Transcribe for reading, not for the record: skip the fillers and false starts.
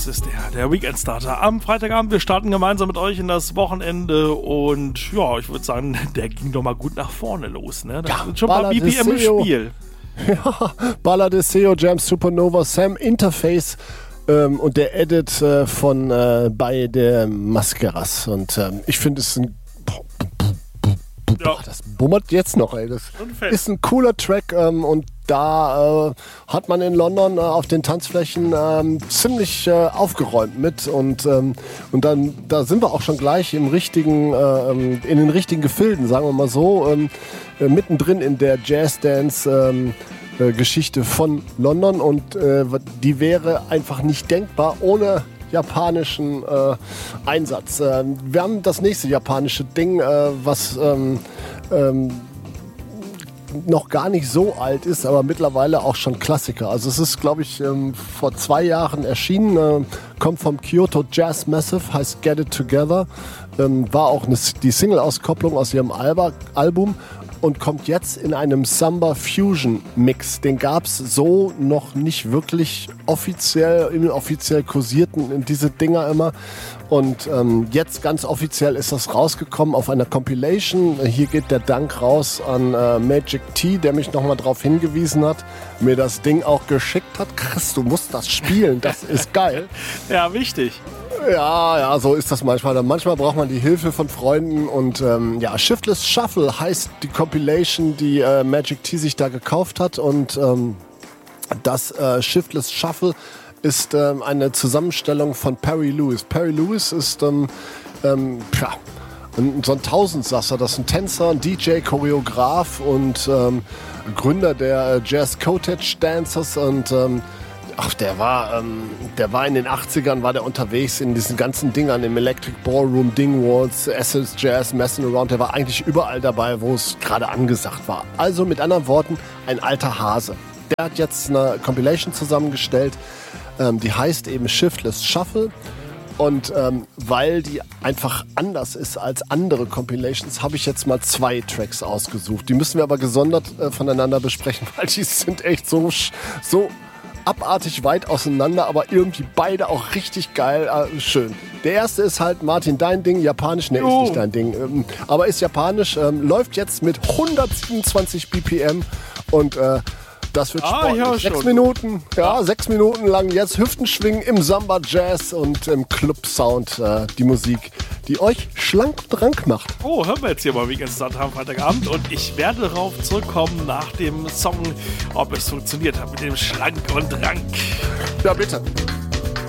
Das ist der Weekend-Starter am Freitagabend. Wir starten gemeinsam mit euch in das Wochenende und ja, ich würde sagen, der ging doch mal gut nach vorne los. Ne? Da sind schon ein paar BPM im Spiel. Ja, Ballad Deseo, Jam Supernova, Sam Interface und der Edit von bei der Mascaras. Und ich finde, es ist ein... Das bummert jetzt noch, ey. Das ist ein cooler Track und da hat man in London auf den Tanzflächen ziemlich aufgeräumt mit und dann da sind wir auch schon gleich in den richtigen Gefilden, sagen wir mal so, mittendrin in der Jazz-Dance Geschichte von London und die wäre einfach nicht denkbar ohne japanischen Einsatz. Wir haben das nächste japanische Ding, was noch gar nicht so alt ist, aber mittlerweile auch schon Klassiker. Also es ist, glaube ich, vor 2 Jahren erschienen, kommt vom Kyoto Jazz Massive, heißt Get It Together, war auch die Single-Auskopplung aus ihrem Album und kommt jetzt in einem Samba Fusion Mix. Den gab es so noch nicht wirklich inoffiziell kursierten diese Dinger immer. Und jetzt ganz offiziell ist das rausgekommen auf einer Compilation. Hier geht der Dank raus an Magic T, der mich nochmal darauf hingewiesen hat, mir das Ding auch geschickt hat. Chris, du musst das spielen, das ist geil. Ja, wichtig. Ja, so ist das manchmal. Manchmal braucht man die Hilfe von Freunden und Shiftless Shuffle heißt die Compilation, die Magic T sich da gekauft hat und das Shiftless Shuffle ist eine Zusammenstellung von Perry Lewis. Perry Lewis ist so ein Tausendsasser, das ist ein Tänzer, ein DJ, Choreograf und Gründer der Jazz Cottage Dancers und der war in den 80ern war der unterwegs in diesen ganzen Dingern, im Electric Ballroom, Dingwalls, Essence Jazz, Messing Around. Der war eigentlich überall dabei, wo es gerade angesagt war. Also mit anderen Worten, ein alter Hase. Der hat jetzt eine Compilation zusammengestellt, die heißt eben Shiftless Shuffle. Und weil die einfach anders ist als andere Compilations, habe ich jetzt mal 2 Tracks ausgesucht. Die müssen wir aber gesondert voneinander besprechen, weil die sind echt so abartig weit auseinander, aber irgendwie beide auch richtig geil, schön. Der erste ist halt, Martin, dein Ding, japanisch, ist nicht dein Ding, aber ist japanisch, läuft jetzt mit 127 BPM und das wird sportlich. 6 Minuten, 6 Minuten lang jetzt Hüftenschwingen im Samba Jazz und im Club Sound, die Musik, die euch schlank und rank macht. Oh, hören wir jetzt hier mal Weekend Start am Freitagabend und ich werde darauf zurückkommen nach dem Song, ob es funktioniert hat mit dem Schlank und Rank. Ja, bitte.